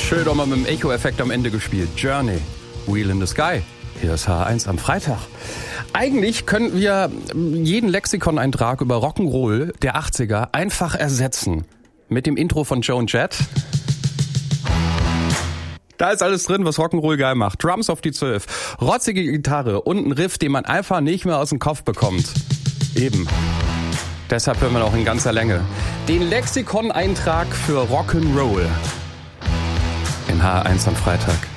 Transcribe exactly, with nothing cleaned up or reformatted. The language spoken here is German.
Schön doch mal mit dem Echo-Effekt am Ende gespielt. Journey, Wheel in the Sky. Hier ist H eins am Freitag. Eigentlich könnten wir jeden Lexikon-Eintrag über Rock'n'Roll der achtziger einfach ersetzen. Mit dem Intro von Joan Jett. Da ist alles drin, was Rock'n'Roll geil macht. Drums auf die zwölf, rotzige Gitarre und ein Riff, den man einfach nicht mehr aus dem Kopf bekommt. Eben. Deshalb hören wir auch in ganzer Länge den Lexikon-Eintrag für Rock'n'Roll in H eins am Freitag.